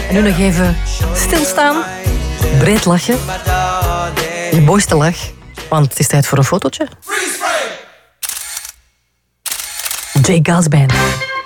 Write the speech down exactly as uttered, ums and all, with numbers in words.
En nu nog even stilstaan, breed lachen, je mooiste lach, want het is tijd voor een fotootje. Jay Gals Band.